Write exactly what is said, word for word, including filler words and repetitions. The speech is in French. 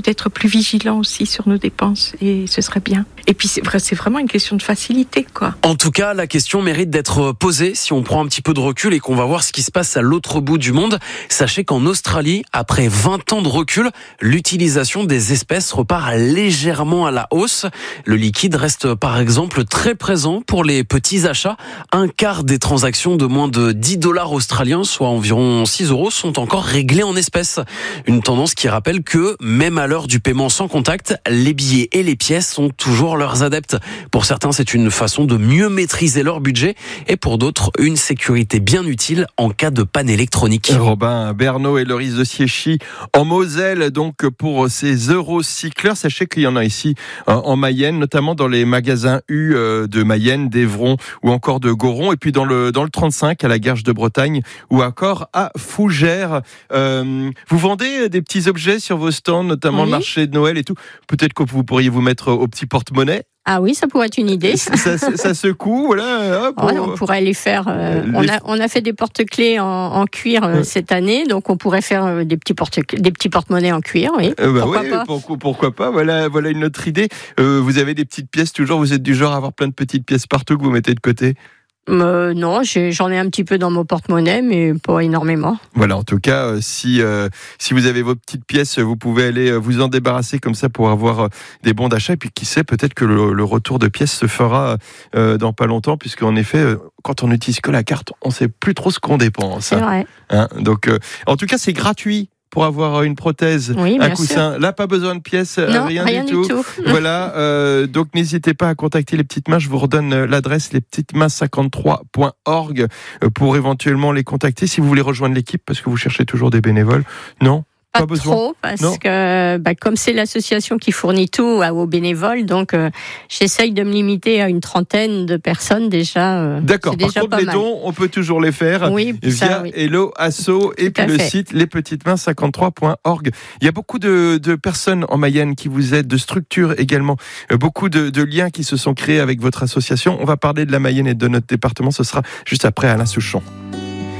d'être plus vigilants aussi sur nos dépenses, et ce serait bien. Et puis c'est, vrai, c'est vraiment une question de facilité, quoi. En tout cas, la question mérite d'être posée si on prend un petit peu de recul et qu'on va voir ce qui se passe à l'autre bout du monde. Sachez qu'en Australie, après vingt ans de recul, l'utilisation des espèces repart légèrement à la hausse. Le liquide reste par exemple très présent pour les petits achats. Un quart des transactions de moins de dix dollars australiens, soit environ six euros, sont encore réglées en espèces. Une tendance qui rappelle que, même à l'heure du paiement sans contact, les billets et les pièces sont toujours leurs adeptes. Pour certains, c'est une façon de mieux maîtriser leur budget et pour d'autres, une sécurité bien utile en cas de panne électronique. Robin Bernot et Loris de Siéchy en Moselle, donc pour ces Eurocycleurs. Sachez qu'il y en a ici en Mayenne, notamment dans les magasins U de Mayenne, d'Evron ou encore de Goron, et puis dans le, dans le trente-cinq à la Garge de Bretagne ou encore à Fougères. Euh, vous vendez des petits objets sur vos stands, notamment oui. Le marché de Noël et tout. Peut-être que vous pourriez vous mettre au petit porte-monnaie. Ah oui, ça pourrait être une idée. Ça, ça, ça secoue, voilà. Hop, ouais, on pourrait les faire. Euh, les... On, a, on a fait des porte-clés en, en cuir euh, ouais. cette année, donc on pourrait faire euh, des petits porte des petits porte-monnaies en cuir. Oui. Euh, bah pourquoi ouais, pas pourquoi, pourquoi pas. Voilà, voilà une autre idée. Euh, vous avez des petites pièces toujours. Vous êtes du genre à avoir plein de petites pièces partout que vous mettez de côté. Euh, non, j'ai, j'en ai un petit peu dans mon porte-monnaie, mais pas énormément. Voilà, en tout cas, euh, si euh, si vous avez vos petites pièces, vous pouvez aller vous en débarrasser comme ça pour avoir euh, des bons d'achat. Et puis, qui sait, peut-être que le, le retour de pièces se fera euh, dans pas longtemps, puisqu'en effet, euh, quand on n'utilise que la carte, on sait plus trop ce qu'on dépense. C'est hein. vrai. Hein, donc, euh, en tout cas, c'est gratuit. Pour avoir une prothèse, oui, un coussin. Sûr. Là, pas besoin de pièces, non, rien, rien du, du tout. tout. Voilà, euh, donc n'hésitez pas à contacter les petites mains. Je vous redonne l'adresse les petites mains cinquante-trois point org pour éventuellement les contacter si vous voulez rejoindre l'équipe, parce que vous cherchez toujours des bénévoles. Non ? Pas, pas besoin. trop, parce non. que bah, comme c'est l'association qui fournit tout aux bénévoles, donc euh, j'essaye de me limiter à une trentaine de personnes déjà. Euh, D'accord, c'est par déjà contre pas les mal. dons, on peut toujours les faire oui, via ça, oui. Hello Asso et tout puis le fait. site les petites mains cinquante-trois point org. Il y a beaucoup de, de personnes en Mayenne qui vous aident, de structures également, beaucoup de, de liens qui se sont créés avec votre association. On va parler de la Mayenne et de notre département, ce sera juste après Alain Souchon.